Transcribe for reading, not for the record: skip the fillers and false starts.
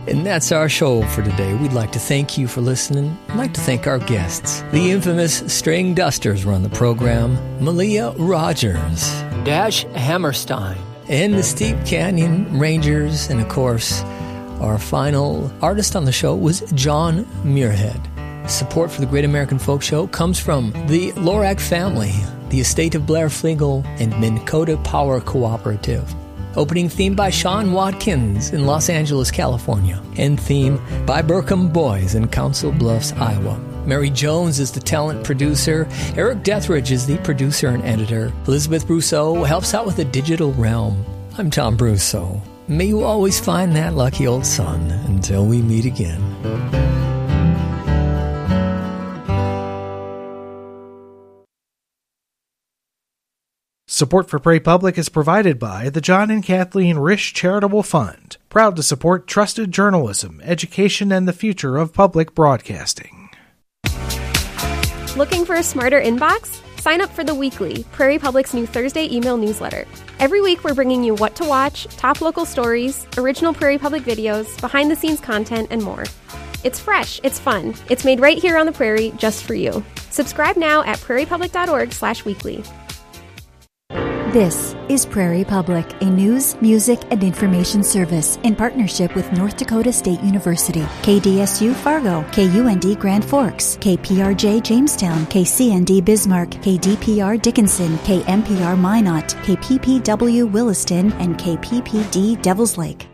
And that's our show for today. We'd like to thank you for listening. I'd like to thank our guests. The infamous String Dusters run the program, Malia Rogers, Dash Hammerstein, and the Steep Canyon Rangers. And of course, our final artist on the show was John Muirhead. Support for the Great American Folk Show comes from the Lorac family, the estate of Blair Flegel, and Minn Kota Power Cooperative. Opening theme by Sean Watkins in Los Angeles, California. End theme by Burkham Boys in Council Bluffs, Iowa. Mary Jones is the talent producer. Eric Deathridge is the producer and editor. Elizabeth Brousseau helps out with the digital realm. I'm Tom Brousseau. May you always find that lucky old sun until we meet again. Support for Prairie Public is provided by the John and Kathleen Risch Charitable Fund, proud to support trusted journalism, education, and the future of public broadcasting. Looking for a smarter inbox? Sign up for The Weekly, Prairie Public's new Thursday email newsletter. Every week we're bringing you what to watch, top local stories, original Prairie Public videos, behind-the-scenes content, and more. It's fresh, it's fun, it's made right here on the Prairie just for you. Subscribe now at prairiepublic.org/weekly. This is Prairie Public, a news, music, and information service in partnership with North Dakota State University, KDSU Fargo, KUND Grand Forks, KPRJ Jamestown, KCND Bismarck, KDPR Dickinson, KMPR Minot, KPPW Williston, and KPPD Devils Lake.